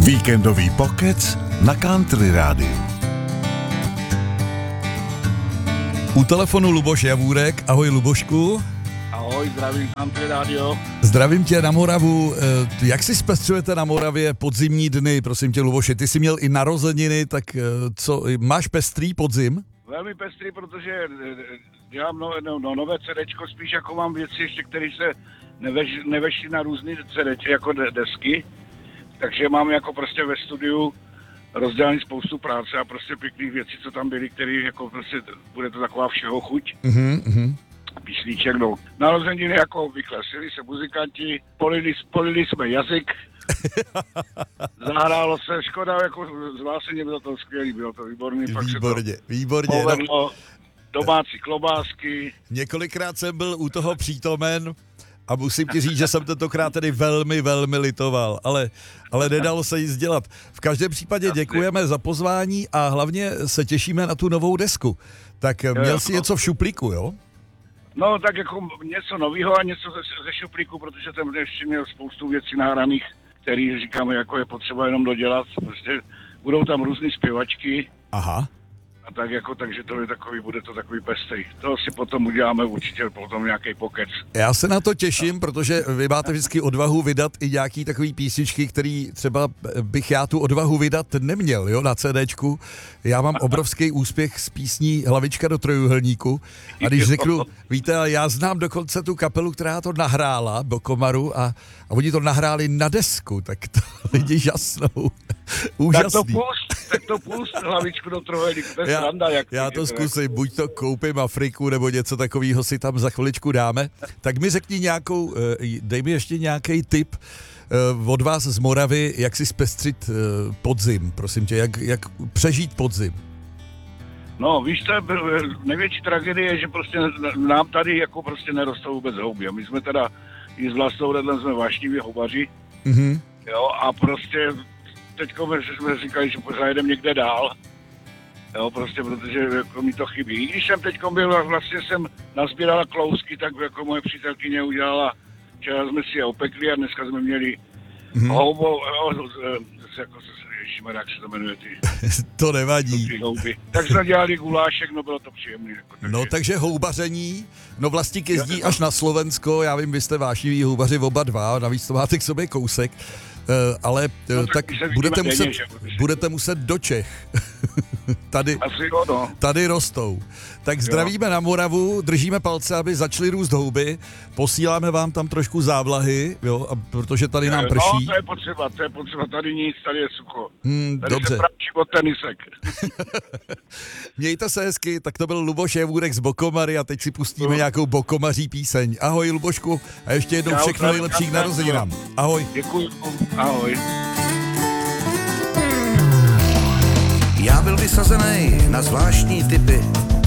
Víkendový pokec na Country Rádiu. U telefonu Luboš Javůrek. Ahoj Lubošku. Ahoj, zdravím Country Radio. Zdravím tě na Moravu. Jak si zpestřujete na Moravě podzimní dny? Prosím tě, Luboši, ty jsi měl i narozeniny, tak co, máš pestrý podzim? Velmi pestrý, protože dělám nové CDčko, spíš jako mám věci ještě, které se nevešly na různý CDčky, jako desky. Takže mám jako prostě ve studiu rozdělaný spoustu práce a prostě pěkných věcí, co tam byly, které jako prostě bude to taková všeho chuť. Písniček, no. Narozeniny jako obvykle, sjeli se muzikanti, polili jsme jazyk, zahrálo se, škoda, jako zvlášeně bylo to skvělý, bylo to výborný. Výborně. Povedlo, domácí klobásky. Několikrát jsem byl u toho přítomen a musím ti říct, že jsem tentokrát tedy velmi litoval, ale nedalo se nic dělat. V každém případě děkujeme za pozvání a hlavně se těšíme na tu novou desku. Tak měl jsi něco v šuplíku, jo? No, tak jako něco nového a něco ze šuplíku, protože jsem ještě měl spoustu věcí nahraných, které říkáme, jako je potřeba jenom dodělat. Prostě budou tam různý zpěvačky. Aha. A tak jako, takže to je takový, bude to takový pestej. To si potom uděláme určitě potom nějaký pokec. Já se na to těším, protože vy máte vždycky odvahu vydat i nějaký takový písničky, který třeba bych já tu odvahu vydat neměl, jo, na CDčku. Já mám obrovský úspěch s písní Hlavička do trojuhelníku. A když řeknu, víte, já znám dokonce tu kapelu, která to nahrála, Bokomaru, a oni to nahráli na desku, tak to lidi žasnou. Úžasný. Tak to pust Hlavičku do trojuhelníku, to je sranda. Já to zkusím, buď to koupím Afriku, nebo něco takového si tam za chviličku dáme. Tak mi řekni nějakou, dej mi ještě nějaký tip od vás z Moravy, jak si zpestřit podzim, prosím tě, jak přežít podzim. No, víš, to je největší tragédie, že prostě nám tady jako prostě nerostou vůbec houby. A my jsme teda i s Vlastou Redlem jsme vášniví houbaři. Mm-hmm. Jo, a prostě teďko jsme říkali, že zajedeme někde dál. Jo, prostě protože jako mi to chybí. I když jsem teďko byl, vlastně jsem nazbírala klousky, tak jako moje přítelkyně udělala, včera jsme si je opekli a dneska jsme měli houbo, jako ježišmarja, jak se to jmenuje ty. To nevadí. Ty houby. Tak jsme dělali gulášek, no bylo to příjemný. Jako, takže. No takže houbaření, no Vlastík jezdí až na Slovensko, já vím, vy jste vášniví houbaři oba dva, navíc to máte k sobě kousek. Ale no, tak budete muset do Čech. Tady rostou. Tak zdravíme na Moravu, držíme palce, aby začaly růst houby, posíláme vám tam trošku závlahy, jo, protože tady nám prší. No, to je potřeba, tady nic, tady je sucho. Tady dobře. se pračí od tenisek. Mějte se hezky, tak to byl Luboš Javůrek z Bokomary a teď si pustíme nějakou bokomaří píseň. Ahoj Lubošku a ještě jednou všechno nejlepší k narozeninám. Ahoj. Děkuji, ahoj. Já byl vysazený na zvláštní typy,